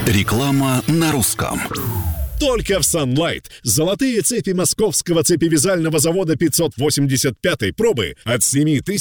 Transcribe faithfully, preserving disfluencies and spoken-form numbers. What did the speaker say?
Реклама на русском. Только в Sunlight. Золотые цепи московского цепевязального завода пятьсот восемьдесят пятой пробы от семи тысяч